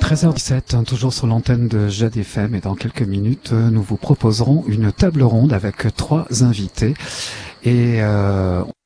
13h17, toujours sur l'antenne de Jade FM, et dans quelques minutes, nous vous proposerons une table ronde avec 3 invités. Et